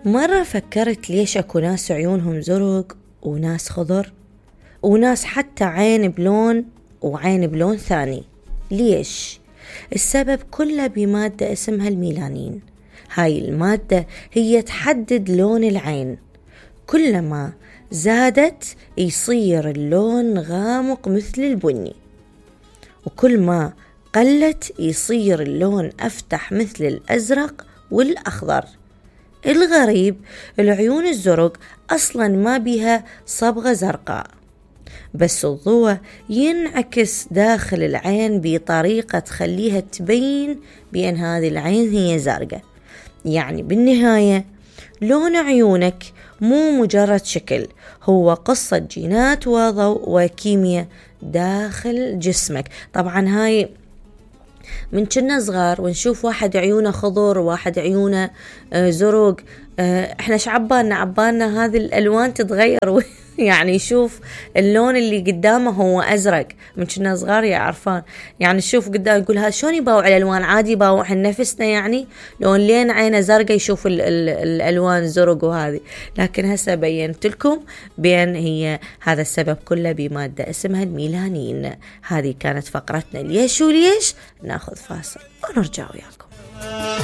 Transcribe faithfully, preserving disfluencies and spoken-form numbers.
مرة فكرت ليش أكو ناس عيونهم زرق وناس خضر وناس حتى عين بلون وعين بلون ثاني؟ ليش؟ السبب كله بمادة اسمها الميلانين. هاي المادة هي تحدد لون العين، كلما زادت يصير اللون غامق مثل البني، وكل ما قلت يصير اللون أفتح مثل الأزرق والأخضر. الغريب العيون الزرق أصلا ما بها صبغة زرقاء، بس الضوء ينعكس داخل العين بطريقة تخليها تبين بأن هذه العين هي زرقاء. يعني بالنهاية لون عيونك مو مجرد شكل، هو قصة جينات وضوء وكيمياء داخل جسمك. طبعا هاي من كنا صغار ونشوف واحد عيونه خضر وواحد عيونه زرق، احنا شعباننا عبالنا هذه الألوان تتغير يعني يشوف اللون اللي قدامه هو أزرق من كنا صغار يا عرفان. يعني نشوف قدام يقول هذا شلون يباوع الألوان؟ عادي يباوع نفسنا، يعني لون لين عينه زرقة يشوف ال ال الألوان زرق وهذه. لكن هسه بينت لكم بأن هي هذا السبب كله بمادة اسمها الميلانين. هذه كانت فقرتنا ليش وليش. ناخذ فاصل ونرجع وياكم.